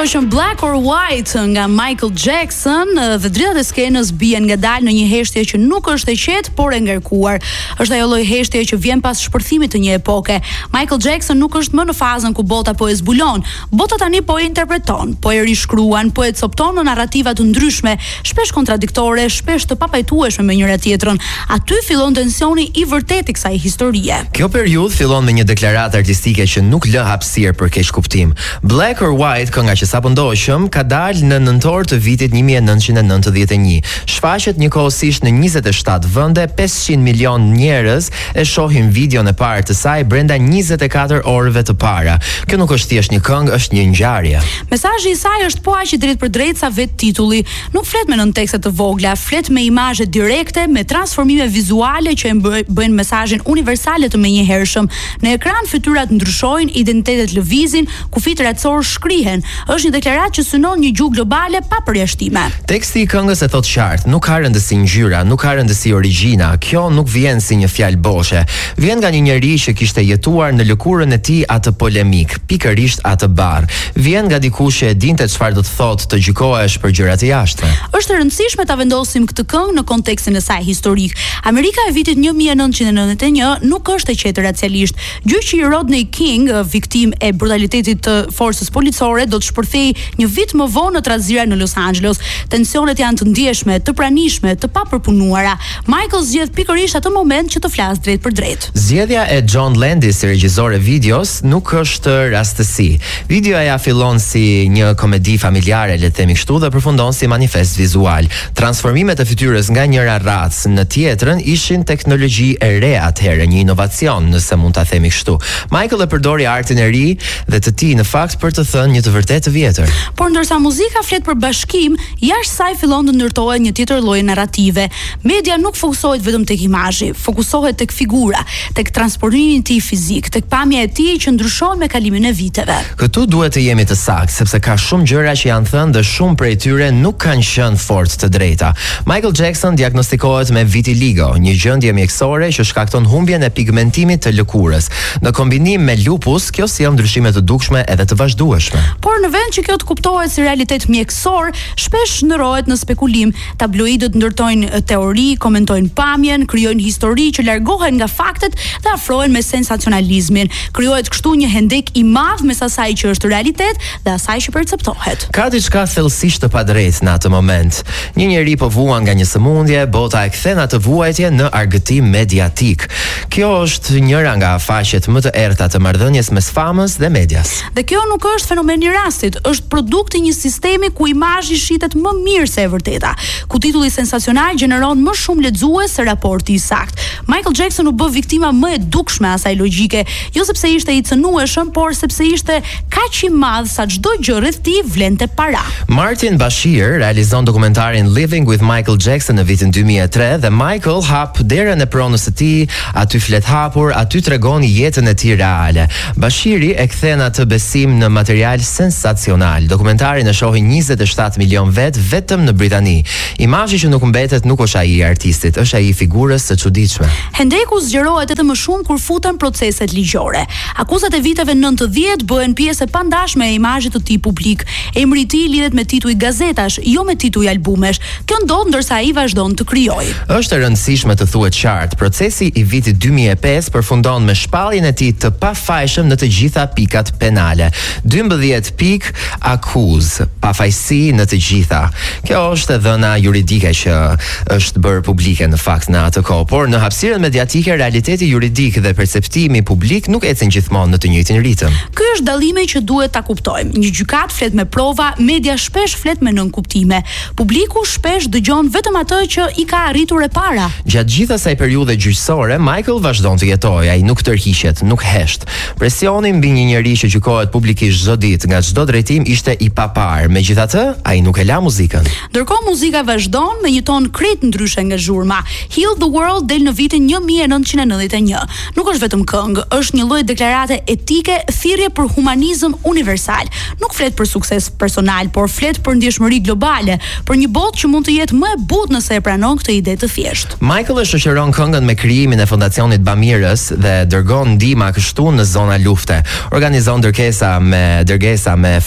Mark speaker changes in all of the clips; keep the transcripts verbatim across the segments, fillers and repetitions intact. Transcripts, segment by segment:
Speaker 1: ndoshëm Black or White nga Michael Jackson dhe dritat e skenës bien ngadalë në një heshtje që nuk është e qetë, por e ngarkuar. Është ajo lloj heshtje që vjen pas shpërthimit të një epoke. Michael Jackson nuk është më në fazën ku bota po e zbulon. Bota tani po e interpreton, po e rishkruan, po e copton në narrativa të ndryshme, shpesh kontradiktore, shpesh të papajtueshme me njëra tjetrën. Aty fillon tensioni i vërtetë i kësaj historie.
Speaker 2: Kjo periudhë fillon me një deklaratë artistike që nuk lë hapësirë për keq kuptim. Black or White, kënga që sapo ndoqëm, ka dalë në nëntor të vitit një mijë e nëntëqind e nëntëdhjetë e një. Shfaqet njëkohësisht në njëzet e shtatë vende, pesëqind milion njerëz e shohin videon e parë të saj brenda njëzet e katër orëve të para. Kjo nuk është thjesht një këngë, është një ngjarje.
Speaker 1: Mesazhi i saj është po aq i drejtë për drejtë sa vetë titulli. Nuk flet me nën tekste të vogla, flet me imazhe direkte, me transformime vizuale që e bëjnë mesazhin universal të menjëhershëm. Në ekran fytyrat ndryshojnë, identitetet lëvizin, kufit racor shkrihen. Është një deklaratë që synon një gjuhë globale pa përjashtime.
Speaker 2: Teksti i këngës e thot qartë, nuk ka rëndësi ngjyra, nuk ka rëndësi origjina. Kjo nuk vjen si një fjalë boshe. Vjen nga një njerëz që kishte jetuar në lëkurën e tij atë polemik, pikërisht atë barr. Vjen nga dikush që e dinte çfarë do të thotë të gjykohesh për gjërat e jashtme.
Speaker 1: Është e rëndësishme ta vendosim këtë këngë në kontekstin e saj historik. Amerika e vitit një mijë e nëntëqind e nëntëdhjetë e një nuk është e qetë racialisht. Gjyqi Rodney King, viktim e brutalitetit të forcës policore, do të shpërthej një vit më vonë në trazira në Los Angeles. Tensionet janë të ndjeshme, të pranishme, të papërpunuara. Michael zgjedh pikërisht atë moment që të flas drejt për drejt.
Speaker 2: Zgjedhja e John Landis si regjisor e videos nuk është rastësi. Videoja fillon si një komedi familjare, le të themi kështu, dhe përfundon si manifest vizual. Transformimet e fytyrës nga njëra racë në tjetrën ishin teknologji e re atëherë, një inovacion, nëse mund ta themi kështu. Michael e përdori artin e ri dhe të tij në fakt për të thënë një të vërtetë të vjetër.
Speaker 1: Por ndërsa muzika flet për bashkim, jashtë saj fillon të ndërtohet një tjetër lloj narrative. Media nuk fokusohet vetëm tek imazhi, fokusohet tek figura, tek transportimi i tij fizik, tek pamja e tij që ndryshon me kalimin e viteve.
Speaker 2: Këtu duhet të jemi të saktë, sepse ka shumë gjëra që janë thënë dhe shumë prej tyre nuk kanë qenë fort të drejta. Michael Jackson diagnostikohet me vitiligo, një gjendje mjekësore që shkakton humbjen e pigmentimit të lëkurës. Në kombinim me lupus, kjo sjell ndryshime të dukshme edhe të vazhdueshme.
Speaker 1: Por në vend që kjo të kuptohet si realitet mjekësor, shpesh ndërrohet në spekulim. Tabloidët ndërtojnë teori, komentojnë pamjen, krijojnë histori që largohen nga faktet dhe afrohen me sensacionalizmin. Krijohet kështu një hendek i madh mes asaj që është realitet dhe asaj që perceptohet.
Speaker 2: Ka diçka thellësisht të padrejtë në atë moment. Një njeri po vuan nga një sëmundje, bota e kthen atë vuajtje në argëtim mediatik. Kjo është njëra nga faqet më të errta të marrëdhënies mes famës dhe medias.
Speaker 1: Dhe kjo nuk është fenomen i rastit, është produkt i një sistemi ku imazhi shitet më mirë se e vërteta, ku titulli sensacional gjeneron më shumë lexues se raporti i saktë. Michael Jackson u bë viktima më e dukshme e asaj logjike, jo sepse ishte i cënueshëm, por sepse ishte kaq i madh sa çdo gjë rreth tij vlente para.
Speaker 2: Martin Bashir realizon dokumentarin Living with Michael Jackson në vitin dy mijë e tre dhe Michael hap derën e pronës së tij, aty flet hapur, aty tregon jetën e tij reale. Bashiri e kthen atë besim në material sensacional. Dokumentarin e shohin njëzet e shtatë milion vet vetëm në Britani. Imazhi që nuk mbetet nuk është ai i artistit, është ai i figurës së çuditshme.
Speaker 1: Hendeku zgjerohet edhe më shumë kur futen proceset ligjore. Akuzat e viteve nëntëdhjetë bëhen pjesë e pandashme e imazhit të tij publik. Emri i tij lidhet me tituj gazetash, jo me tituj albumesh. Kjo ndodh ndërsa ai vazhdon të krijojë.
Speaker 2: Është e rëndësishme të thuhet qartë, procesi i vitit dy mijë e pesë përfundon me shpalljen e tij të pafajshëm në të gjitha pikat penale. dymbëdhjetë pik akuz, pafajësi në të gjitha. Kjo është dhëna juridike që është bërë publike në fakt në atë kohë, por në hapësirën mediatike realiteti juridik dhe perceptimi publik nuk ecën gjithmonë në të njëjtin ritëm.
Speaker 1: Ky është dallimi që duhet ta kuptojmë. Një gjykat flet me prova, media shpesh flet me nënkuptime. Publiku shpesh dëgjon vetëm atë që i ka arritur e para.
Speaker 2: Gjatë gjithë asaj periudhe gjyqësore, Michael vazhdon të jetojë, ai nuk tërhiqet, nuk hesht. Presioni mbi një njerëz që gjykohet publikisht çdo ditë nga çdo drejtim ishte i papar. Megjithatë, ai nuk e la muzikën.
Speaker 1: Ndërkohë muzika vazhdon me një ton krejt ndryshe nga zhurma. Heal the World del në vitin një mijë e nëntëqind e nëntëdhjetë e një. Nuk është vetëm këngë, është një lloj deklarate etike, thirrje për humanizëm universal. Nuk flet për sukses personal, por flet për ndjeshmëri globale, për një botë që mund të jetë më e butë nëse e pranon këtë ide të thjeshtë.
Speaker 2: Michael e shoqëron këngën me krijimin e fondacionit Bamirës dhe dërgon ndihma kështu në zona lufte. Organizon dërgesa me dërgesa me F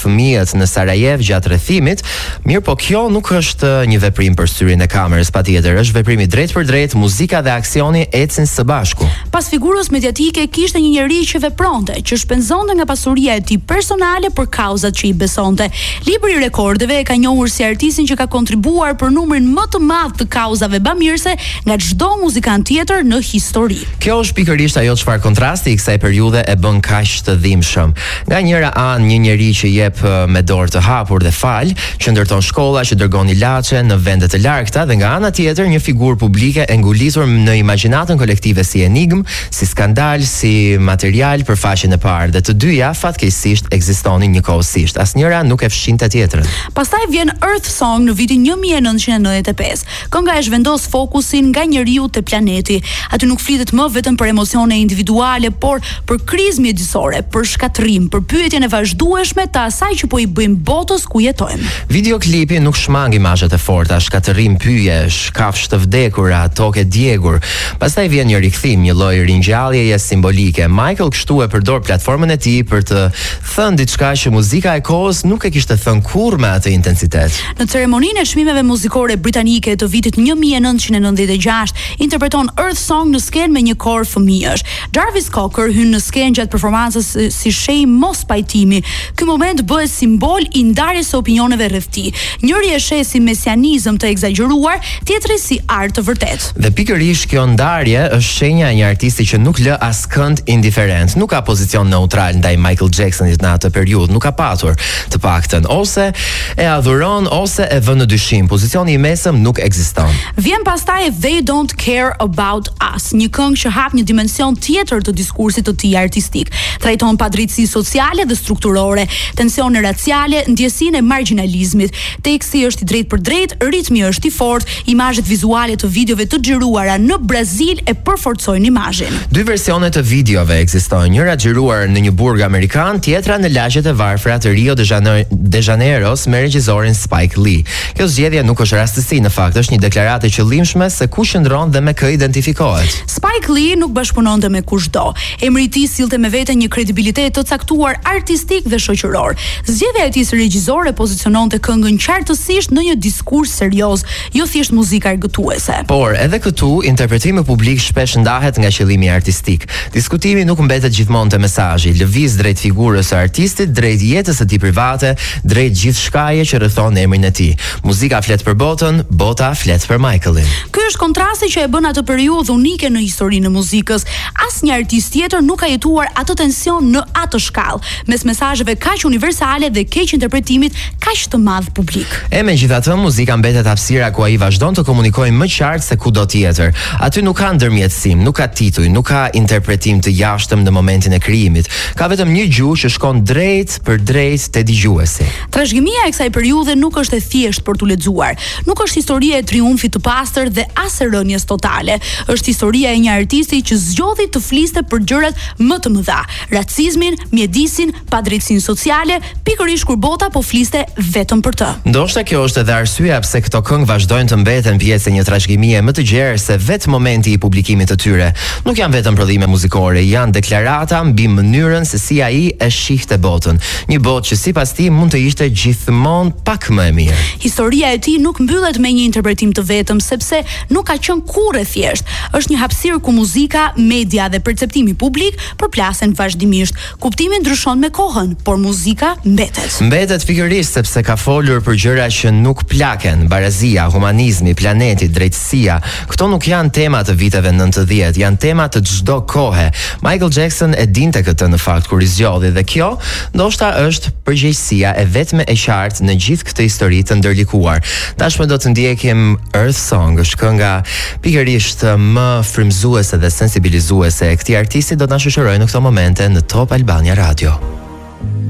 Speaker 2: fëmijët në Sarajev gjatë rrethimit. Mirë, po kjo nuk është një veprim për syrin e kamerës, patjetër, është veprim i drejt për drejt, muzika dhe aksioni ecin së bashku.
Speaker 1: Pas figurës mediatike kishte një njerëz që vepronte, që shpenzonte nga pasuria e tij personale për kauzat që i besonte. Libri i rekordeve e ka njohur si artistin që ka kontribuar për numrin më të madh të kauzave bamirëse nga çdo muzikant tjetër në histori.
Speaker 2: Kjo është pikërisht ajo çfarë kontrasti i kësaj periudhe e bën kaq të dhimbshëm. Nga njëra anë një njeri që jep me dorë të hapur dhe fal, që ndërton shkolla, që dërgon ilaçe në vende të largëta, dhe nga ana tjetër një figurë publike e ngulitur në imagjinatën kolektive si enigm, si skandal, si material për faqen e parë, dhe të dyja fatkeqësisht ekzistonin njëkohësisht. Asnjëra nuk e fshinte tjetrën.
Speaker 1: Pastaj vjen Earth Song në vitin një mijë e nëntëqind e nëntëdhjetë e pesë. Kënga e zhvendos fokusin nga njeriu te planeti. Aty nuk flitet më vetëm për emocione individuale, por për krizë mjedisore, për shkatërrim, për pyetjen e vazhdueshme të asaj që po i bëjmë botës ku jetojmë.
Speaker 2: Videoklipi nuk shmang imazhet e forta, shkatërrim, pyje, kafshë të vdekura, tokë djegur. Pastaj vjen një rikthim, një lloj ringjalljeje simbolike. Michael kështu e përdor platformën e tij për të thënë diçka që muzika e kohës nuk e kishte thënë kurrë me atë intensitet.
Speaker 1: Në ceremoninë e çmimeve muzikore britanike të vitit një mijë e nëntëqind e nëntëdhjetë e gjashtë, interpreton Earth Song në skenë me një kor fëmijësh. Jarvis Cocker hyn në skenë gjatë performancës si shenjë mos pajtimi. Ky moment bëhet simbol i ndarjes së opinioneve rreth tij. Njëri e sheh si mesianizëm të egzageruar, tjetri si art të vërtet.
Speaker 2: Dhe pikërisht kjo ndarje është shenja e një artisti që nuk lë askënd indiferent, nuk ka pozicion neutral ndaj Michael Jacksonit në atë periudhë, nuk ka patur, të paktën, ose e adhuron ose e vën në dyshim. Pozicioni i mesëm nuk ekziston.
Speaker 1: Vjen pastaj They Don't Care About Us, një këngë që hap një dimension tjetër të diskursit të tij artistik. Trajton padrejtësi sociale dhe strukturore, tensione raciale, ndjesinë e marginalizmit. Teksti është i drejtë për drejtë, ritmi është i fortë, imazhet vizuale të videove të xhiruara në Brazil e përforcojnë imazhin.
Speaker 2: Dy versione të videove ekzistojnë, njëra xhiruar në një burg amerikan, tjetra në lagjet e varfëra të Rio de Janeiro, de Janeiros me regjisorin Spike Lee. Kjo zgjedhje nuk është rastësi, në fakt është një deklaratë e qëllimshme se ku qëndron dhe me kë identifikohet.
Speaker 1: Spike Lee nuk bashkëpunonte me kushdo. Emri i tij sillte me vete një kredibilitet të caktuar artistik dhe shoqëror. Zgjedhja e tij si regjisor e poziciononte këngën qartësisht në një diskurs serioz, jo thjesht muzikë argëtuese.
Speaker 2: Por edhe këtu interpretimi publik shpesh ndahet nga qëllimi artistik. Diskutimi nuk mbetet gjithmonë te mesazhi, lëviz drejt figurës së artistit, drejt jetës së tij private, drejt gjithçkaje që rrethon emrin e tij. Muzika flet për botën, bota flet për Michaelin.
Speaker 1: Ky është kontrasti që e bën atë periudhë unike në historinë e muzikës. Asnjë artist tjetër nuk ka jetuar atë tension në atë shkallë, mes mesazheve kaq universale dhe keq interpretimit kaq të madh publik.
Speaker 2: E megjithatë, muzika mbetet hapësira ku ai vazhdon të komunikojë më qartë se kudo tjetër. Aty nuk ka ndërmjetësim, nuk ka tituj, nuk ka interpretim të jashtëm në momentin e krijimit. Ka vetëm një gjuhë që shkon drejt për drejt te dëgjuesi.
Speaker 1: Trashëgimia e kësaj periudhe nuk është e thjesht për tu lexuar. Nuk është historia e triumfit të pastër dhe as e rënies totale. Është historia e një artisti që zgjodhi të fliste për gjërat më të mëdha, racizmin, mjedisin, padrejtësinë sociale, pikërisht kur bota po fliste vetëm për të.
Speaker 2: Ndoshta kjo është edhe arsyeja pse këto këngë vazhdojnë të mbeten pjesë e një trashëgimie më të gjerë se vetë momenti i publikimit të tyre. Nuk janë vetëm prodhime muzikore, janë deklarata mbi mënyrën se si ai e shihte botën. Një botë që sipas tij mund të ishte gjithmonë pak më e mirë.
Speaker 1: Historia e tij nuk mbyllet me një interpretim të vetëm, sepse nuk ka qenë kurrë e thjesht. Është një hapësirë ku muzika, media dhe perceptimi publik përplasen vazhdimisht. Kuptimi ndryshon me kohën, por muzika mbetet.
Speaker 2: Mbetet pikërisht sepse ka folur për gjëra që nuk plaken, barazia, humanizmi, planeti, drejtësia. Këto nuk janë tema të viteve nëntëdhjetë, janë tema të çdo kohe. Michael Jackson e dinte këtë në fakt kur i zgjodhi, dhe kjo ndoshta është përgjegjësia e vetme e qartë në gjithë këtë histori të ndërlikuar. Tashmë do të ndjekim Earth Song, është kënga pikërisht më frymëzuese dhe sensibilizuese e këtij artisti, do të na shoqërojë në këto momente në Top Albania Radio.